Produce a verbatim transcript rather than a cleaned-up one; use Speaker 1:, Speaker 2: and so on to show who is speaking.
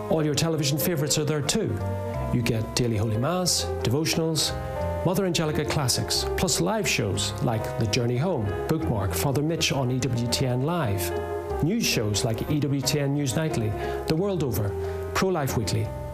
Speaker 1: All your television favourites are there too. You get Daily Holy Mass, devotionals, Mother Angelica classics, plus live shows like The Journey Home, Bookmark, Father Mitch on E W T N Live, news shows like E W T N News Nightly, The World Over, Pro-Life Weekly,